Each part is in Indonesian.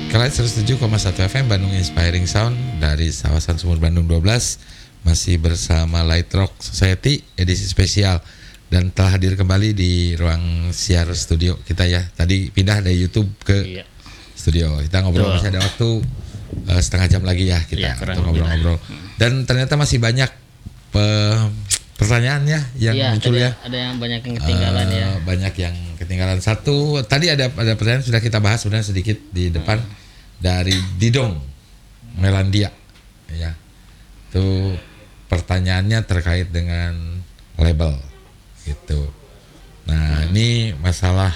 Kalian 107,1 FM Bandung Inspiring Sound dari kawasan Sumur Bandung 12 masih bersama Light Rock Society edisi spesial dan telah hadir kembali di ruang siar studio kita ya. Tadi pindah dari YouTube ke studio. Kita ngobrol masih ada waktu setengah jam lagi ya kita untuk ngobrol-ngobrol. Dan ternyata masih banyak pertanyaan ya yang muncul ya. Ada yang banyak yang ketinggalan ya. Banyak yang ketinggalan. Satu tadi ada pertanyaan sudah kita bahas sebenarnya sedikit di depan dari Didong Melandia ya. Itu pertanyaannya terkait dengan label gitu. Nah, ini masalah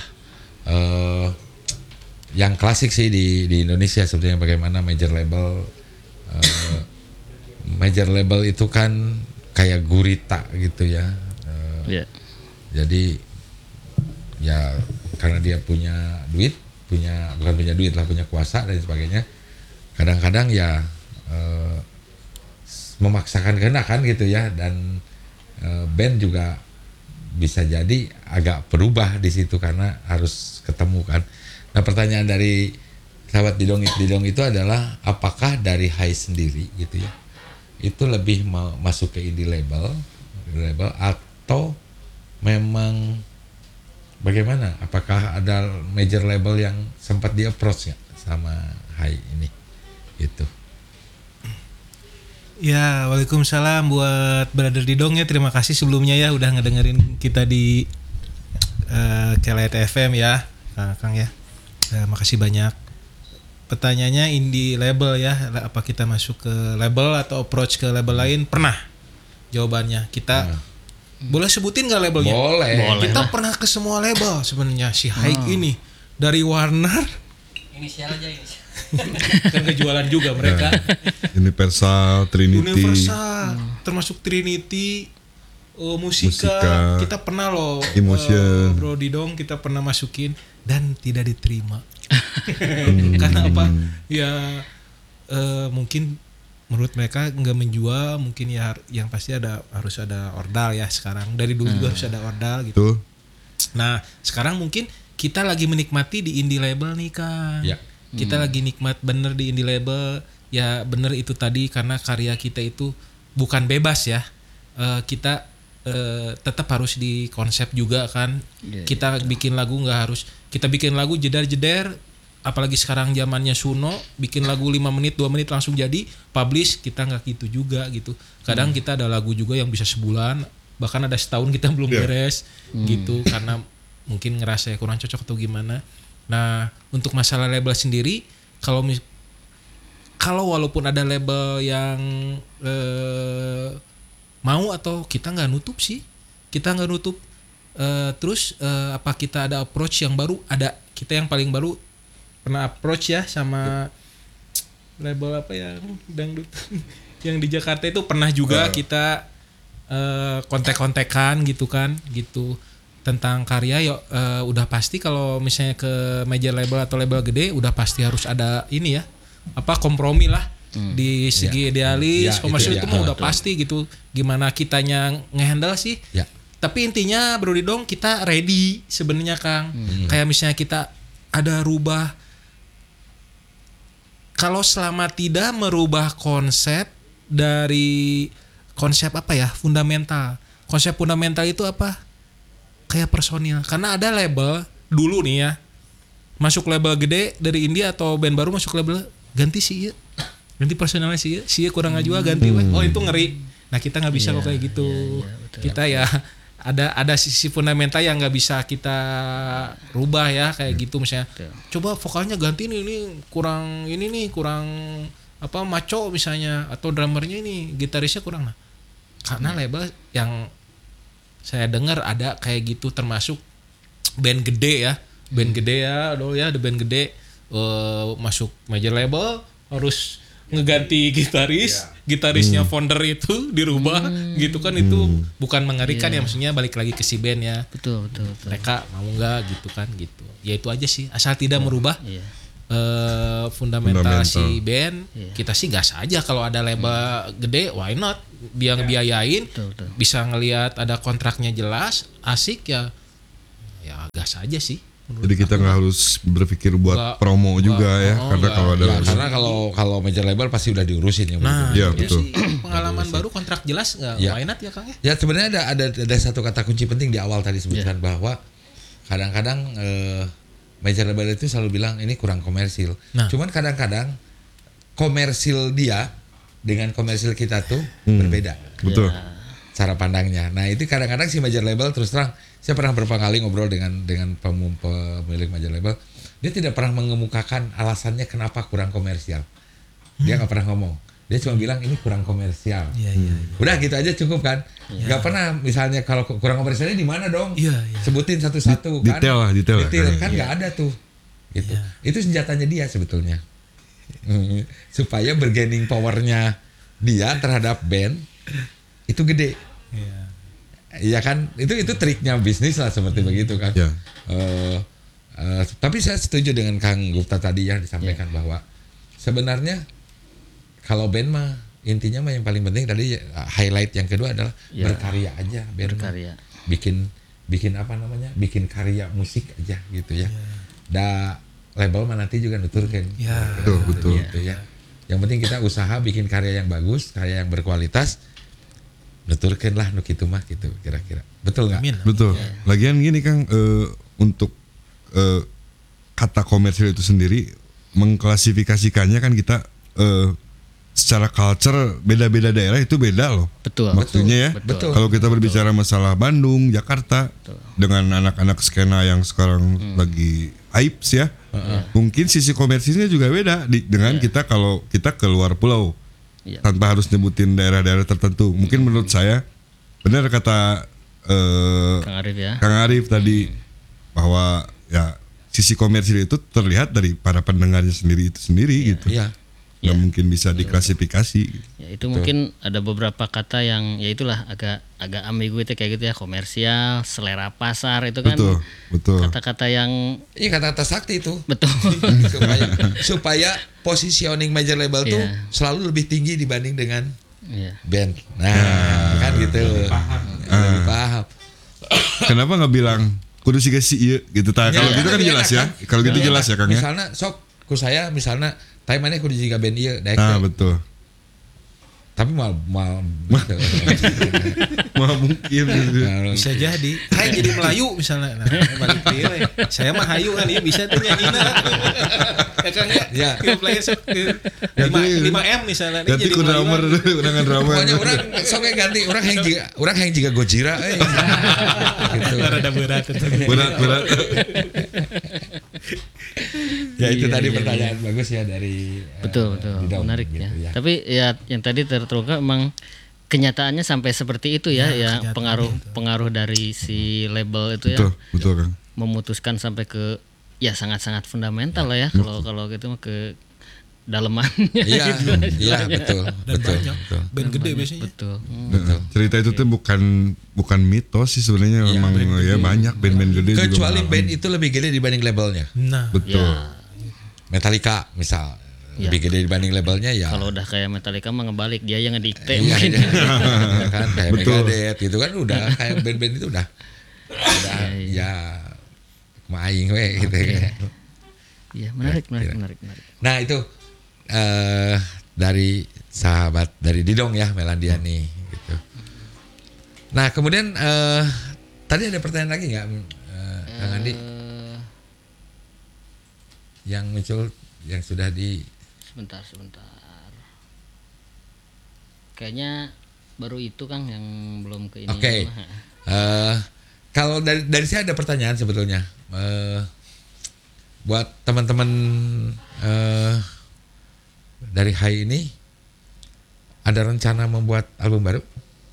yang klasik sih di Indonesia sebenarnya, bagaimana major label itu kan kayak gurita gitu ya. Jadi ya karena dia punya kuasa dan sebagainya. Kadang-kadang ya memaksakan kehendak kan gitu ya, dan band juga bisa jadi agak berubah di situ karena harus ketemu kan. Nah, pertanyaan dari sahabat Didong itu adalah apakah dari Hai sendiri gitu ya, itu lebih masuk ke indie label atau memang bagaimana? Apakah ada major label yang sempat di approach ya sama Hai ini gitu? Ya, waalaikumsalam buat Brother Didong ya, terima kasih sebelumnya ya udah ngedengerin kita di Kelet FM ya, Kang ya. Makasih banyak. Pertanyaannya indie label ya, apa kita masuk ke label atau approach ke label lain? Pernah. Jawabannya kita boleh sebutin nggak labelnya? Boleh. Kita pernah ke semua label sebenarnya si Hai ini, dari Warner. Inisial aja inisial. Kan kejualan juga mereka. Universal, Trinity. Termasuk Trinity, Musika. Kita pernah loh. Emotion. Bro Didong kita pernah masukin dan tidak diterima. Karena apa? Ya mungkin menurut mereka nggak menjual, mungkin ya yang pasti harus ada ordal ya sekarang. Dari dulu juga harus ada ordal gitu. Tuh. Nah, sekarang mungkin kita lagi menikmati di indie label nih Kang. Ya. Kita lagi nikmat bener di indie label. Ya bener itu tadi, karena karya kita itu bukan bebas ya. Kita tetap harus di konsep juga kan. Kita bikin lagu nggak harus. Kita bikin lagu jeder-jeder. Apalagi sekarang zamannya Suno, bikin lagu 5 menit 2 menit langsung jadi publish. Kita nggak gitu juga gitu. Kadang kita ada lagu juga yang bisa sebulan, bahkan ada setahun kita belum beres gitu, karena mungkin ngerasa kurang cocok atau gimana. Nah, untuk masalah label sendiri, kalau walaupun ada label yang mau, atau kita nggak nutup sih, terus apa kita ada approach yang baru? Ada. Kita yang paling baru pernah approach ya sama label apa yang dangdut yang di Jakarta itu, pernah juga kita kontek-kontekan gitu kan gitu tentang karya. Yuk udah pasti kalau misalnya ke major label atau label gede udah pasti harus ada ini ya, apa, kompromi lah di segi idealis, komersial itu mah udah pasti gitu. Gimana kitanya ngehandle sih? Tapi intinya Bro Didong kita ready sebenarnya Kang. Kayak misalnya kita ada rubah, kalau selama tidak merubah konsep dari konsep apa ya, fundamental. Konsep fundamental itu apa? Kayak personil. Karena ada label dulu nih ya, masuk label gede dari India atau band baru masuk label, ganti sih ya, ganti personalnya sih ya kurang aja ganti. Oh itu ngeri. Nah kita nggak bisa kok kayak gitu. Kita ya ada sisi fundamental yang nggak bisa kita rubah ya, kayak gitu. Misalnya coba vokalnya ganti ini kurang apa, maco misalnya, atau drummernya ini gitarisnya kurang. Nah karena label yang saya dengar ada kayak gitu, termasuk band gede ya, ada band gede masuk major label harus ngeganti gitarisnya founder itu dirubah gitu kan. Itu bukan mengerikan ya, maksudnya balik lagi ke si band ya. Betul. Mereka mau nggak gitu kan gitu. Ya itu aja sih, asal tidak merubah fundamental si band. Kita sih gas aja kalau ada label gede, why not? Dia ngebiayain, bisa ngelihat ada kontraknya jelas, asik ya gas aja sih. Jadi kita nggak harus berpikir buat Nggak- promo juga ya, karena kalau ada Ya, karena kalau major label pasti udah diurusin ya. Nah, Iya, itu betul. sih pengalaman baru kontrak jelas nggak? Ya. Why not ya Kang ya? Ya sebenarnya ada satu kata kunci penting di awal tadi sebutkan bahwa kadang-kadang major label itu selalu bilang ini kurang komersil. Nah. Cuman kadang-kadang komersil dia dengan komersil kita tuh berbeda betul. cara pandangnya. Nah itu kadang-kadang si major label terus terang, saya pernah beberapa kali ngobrol dengan pemilik major label, dia tidak pernah mengemukakan alasannya kenapa kurang komersial. Dia nggak pernah ngomong. Dia cuma bilang ini kurang komersial. Iya. Udah gitu aja cukup kan? Nggak pernah misalnya kalau kurang komersialnya di mana dong? Iya. Sebutin satu-satu kan? Detail lah, detail lah. Kan nggak ada tuh. Gitu. Iya. Itu senjatanya dia sebetulnya. Supaya bargaining powernya dia terhadap band itu gede. Iya. Iya kan? Itu triknya bisnis lah seperti begitu kan. Ya. Tapi saya setuju dengan Kang Gupta tadi yang disampaikan bahwa sebenarnya kalau band mah intinya mah yang paling penting tadi highlight yang kedua adalah berkarya aja band mah. Berkarya. Bikin apa namanya? Bikin karya musik aja gitu ya. Da label mah nanti juga nuturkeun. Ya. Betul. Gitu ya. Yang penting kita usaha bikin karya yang bagus, karya yang berkualitas. Nuturkeun lah nu kitu mah gitu kira-kira. Betul nggak? Amin. Betul. Lagian gini Kang, untuk kata komersil itu sendiri mengklasifikasikannya kan kita secara culture beda-beda daerah itu beda loh. Betul. Maksudnya ya. Betul. Kalau kita berbicara masalah Bandung, Jakarta dengan anak-anak skena yang sekarang lagi hype ya. Mungkin sisi komersilnya juga beda dengan kita kalau kita keluar pulau. Iya. Tanpa harus nyebutin daerah-daerah tertentu. Mungkin menurut saya benar kata Kang Arif ya. Kang Arif tadi bahwa ya sisi komersil itu terlihat dari para pendengarnya sendiri gitu. Iya. Nggak mungkin bisa diklasifikasi. Ya, itu mungkin ada beberapa kata yang ya itulah agak ambigu itu kayak gitu ya, komersial, selera pasar itu kan Betul. kata-kata yang Iya kata-kata sakti itu. betul. supaya positioning major label tuh Iya. selalu lebih tinggi dibanding dengan Iya. band. Nah, kan gitu. Lebih paham. Kenapa nggak bilang kudu sih iya gitu? Kalau Ya, gitu kan lebih jelas enak, ya. kan? Kalau gitu Lebih jelas enak. ya Kang ya. Misalnya sok ku saya misalnya time mana kudu jiga band ieu daek. Betul. Tapi mal Wah mungkin. Bisa jadi. Kayak jadi Melayu misalnya. Nah, balik deui we. Saya mah hayu kan, iya bisa tuh nyanyina. Ya Kang ya. Ya. Ke player 5M misalnya. Ini Ganti jadi ku Melayu. drummer dulu, undangan drummer. Pokoknya orang sok ganti orang yang jiga Gojira gitu. Rada berat itu. Berat. Ya itu Iya, tadi iya, pertanyaan bagus ya dari Betul, Didong, menarik gitu ya. Tapi ya yang tadi terungkap memang kenyataannya sampai seperti itu ya, pengaruh dari si label itu ya, Betul Kang. memutuskan sampai ke ya sangat-sangat fundamental lah ya kalau gitu mah ke dalemannya. Iya, gitu aja. iya betul. Dan banyak. Band gede biasanya. Betul. Cerita itu tuh bukan mitos sih sebenarnya, memang ya banyak band-band gede juga. Kecuali mengalami. band itu lebih gede dibanding labelnya. Nah, Betul. Ya, Metallica misal lebih gede dibanding labelnya ya. kalau udah kayak Metallica mah ngebalik, dia yang ngedikte Iya, mungkin. iya. Kan kayak Betul. Megadeth gitu kan udah kayak band-band itu udah ya maing we gitu ya. Iya, menarik. Nah itu dari sahabat dari Didong ya Melandiani gitu. Nah kemudian tadi ada pertanyaan lagi nggak Kang Andi yang muncul yang sudah di Sebentar. Kayaknya baru itu Kang yang belum ke ini. Oke. Kalau dari saya ada pertanyaan sebetulnya buat teman-teman dari Hai ini ada rencana membuat album baru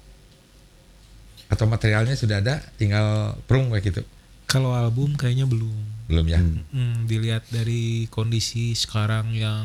atau materialnya sudah ada tinggal prung kayak gitu kalau album kayaknya belum. belum ya? Dilihat dari kondisi sekarang yang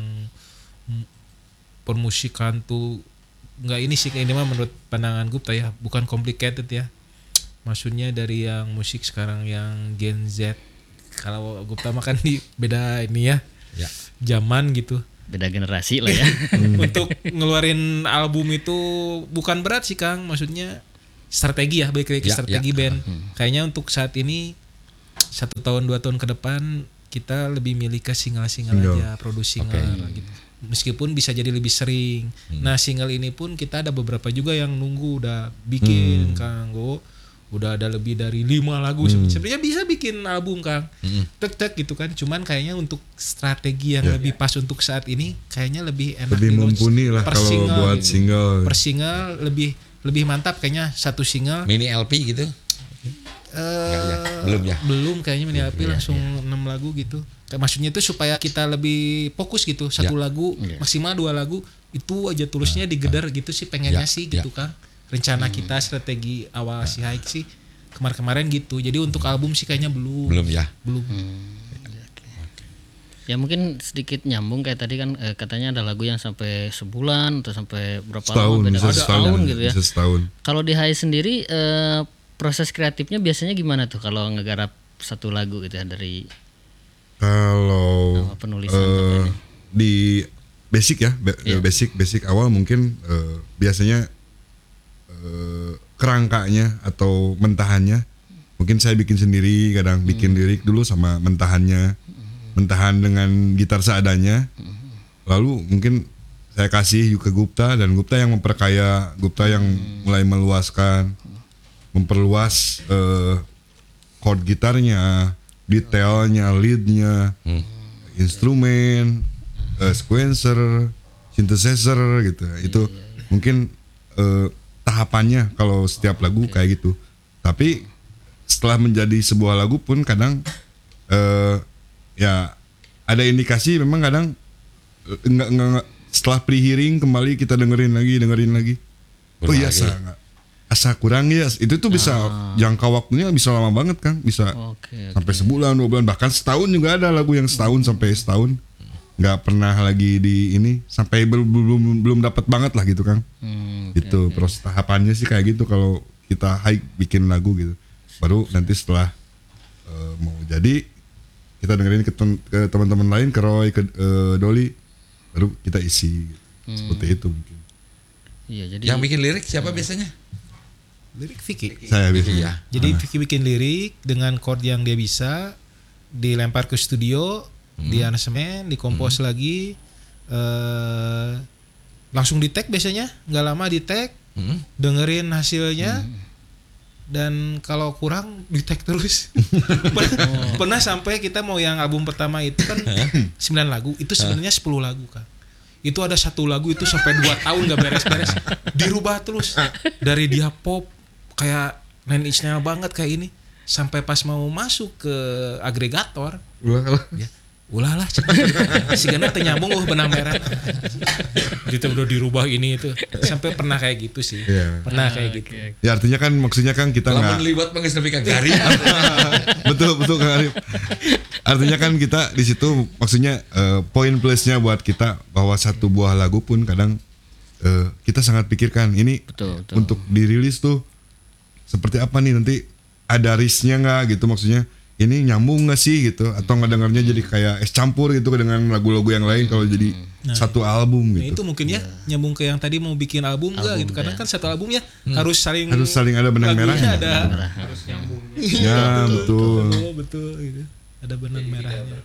permusikan tuh nggak ini sih, ini mah menurut pandangan Gupta ya, bukan complicated ya. Maksudnya dari yang musik sekarang yang Gen Z, kalau Gupta mah kan di beda ini ya, Ya. zaman gitu. Beda generasi lah ya. Untuk ngeluarin album itu bukan berat sih Kang, maksudnya strategi ya, balik lagi ke Ya, strategi ya. band. Kayaknya untuk saat ini 1 tahun 2 tahun ke depan kita lebih milih ke single Single. aja, produce single gitu. Meskipun bisa jadi lebih sering. Nah single ini pun kita ada beberapa juga yang nunggu udah bikin Kang Go. Udah ada lebih dari 5 lagu sebenarnya bisa bikin album Kang. Tek gitu kan. Cuman kayaknya untuk strategi yang lebih pas untuk saat ini kayaknya lebih enak Lebih di-launch mumpuni lah per kalau single buat gitu. single. Per single lebih mantap kayaknya satu single. Mini LP gitu. Belum ya? Belum kayaknya mini LP langsung 6 lagu gitu. Kayak maksudnya itu supaya kita lebih fokus gitu. Satu lagu maksimal 2 lagu itu aja tulisnya digedar gitu sih pengennya sih gitu kan. Rencana kita strategi awal si Haik sih kemarin gitu. Jadi untuk album sih kayaknya belum. Belum ya. Belum. Ya mungkin sedikit nyambung kayak tadi kan katanya ada lagu yang sampai sebulan atau sampai berapa Setahun, lama beda bisa setahun gitu ya. Bisa setahun. Kalau di Hai sendiri proses kreatifnya biasanya gimana tuh kalau ngegarap satu lagu gitu ya dari Kalau penulisan katanya. di basic ya, basic awal mungkin biasanya kerangkanya atau mentahannya mungkin saya bikin sendiri, kadang bikin lirik dulu sama mentahan dengan gitar seadanya, lalu mungkin saya kasih ke Gupta dan Gupta yang memperkaya, Gupta yang mulai meluaskan, memperluas chord gitarnya, detailnya, leadnya, instrumen, sequencer, synthesizer gitu. Itu mungkin tahapannya kalau setiap lagu kayak gitu. Tapi setelah menjadi sebuah lagu pun kadang ya ada indikasi memang kadang enggak setelah pre-hearing kembali kita dengerin lagi. Oh iya asa kurang ya. Itu tuh bisa jangka waktunya bisa lama banget kan, bisa sampai sebulan, 2 bulan, bahkan setahun juga ada lagu yang setahun sampai setahun nggak pernah lagi di ini sampai belum dapat banget lah gitu Kang. Itu proses tahapannya sih kayak gitu kalau kita bikin lagu gitu. Baru nanti setelah mau jadi kita dengerin ke teman-teman lain, ke Roy, ke Dolly, baru kita isi seperti itu mungkin. Iya, jadi Yang bikin lirik siapa biasanya? Lirik Vicky. Saya bikin. Ya. Jadi Vicky bikin lirik dengan chord yang dia bisa, dilempar ke studio, di aransemen, dikompos lagi, langsung di tag biasanya, nggak lama di tag, dengerin hasilnya, dan kalau kurang di tag terus. Pernah sampai kita mau yang album pertama itu kan 9 lagu, itu sebenarnya 10 lagu kan. Itu ada 1 lagu itu sampai 2 tahun nggak beres-beres, dirubah terus dari dia pop kayak Nine Inch Nails banget kayak ini, sampai pas mau masuk ke agregator, ulah lah si Gana ternyambung benang merah gitu udah dirubah ini itu, sampai pernah kayak gitu sih. Pernah kayak gitu. Ya artinya kan maksudnya kan kita Kalau nggak liwat manggis nepi ka Gari. betul Kang Arif. Artinya kan kita di situ maksudnya poin plusnya buat kita bahwa satu buah lagu pun kadang kita sangat pikirkan ini betul. untuk dirilis tuh seperti apa nih, nanti ada risknya nggak gitu, maksudnya ini nyambung nggak sih gitu, atau ngedengarnya jadi kayak es campur gitu dengan lagu-lagu yang lain kalau jadi satu album Nah, gitu. itu mungkin ya nyambung ke yang tadi mau bikin album enggak gitu, karena kan satu albumnya harus saling ada benang merahnya. ada harus nyambung. Ya betul. Betul gitu. Ada benang merahnya.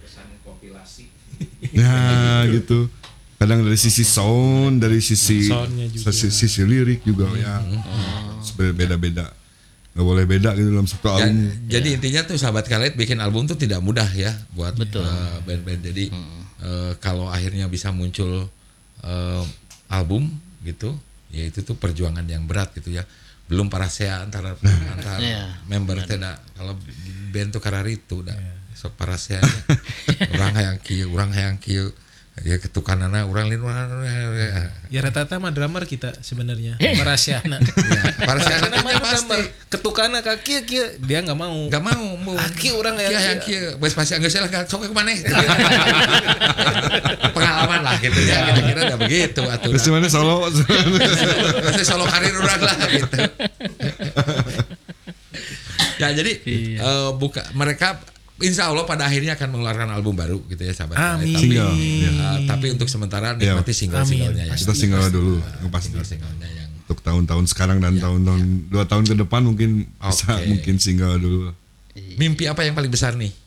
Ya gitu. Kadang dari sisi sound, dari sisi Soundnya juga. sisi lirik juga ya. Beda-beda. Gak boleh beda gitu dalam satu album. Jadi intinya tuh sahabat Khalid bikin album tuh tidak mudah ya buat band-band. Jadi kalau akhirnya bisa muncul album gitu, ya itu tuh perjuangan yang berat gitu ya. Belum parasea antara member tidak. Kalau band tuh kararitu dah. Sok parasea orang hayang kieu. Ya ketukanana urang lain Ya rata-rata mah drummer kita sebenarnya. Parasiana. parasea Mah drummer. Ketukana ka kieu dia enggak mau. enggak mau Kieu urang yang kieu geus pasti geus lah sok ke maneh. Pengalaman lah gitu ya, kira-kira udah begitu atuh. Terus mana solo? Masih solo karir urang lah gitu. Ya jadi mereka insya Allah pada akhirnya akan mengeluarkan album baru gitu ya sahabat. Amin. Single. Tapi untuk sementara nikmati single-singlenya ya. Kita single dulu, pasti. Single-singlenya yang Untuk tahun-tahun sekarang dan tahun-tahun 2 tahun ke depan mungkin bisa Oke. mungkin single dulu. Mimpi apa yang paling besar nih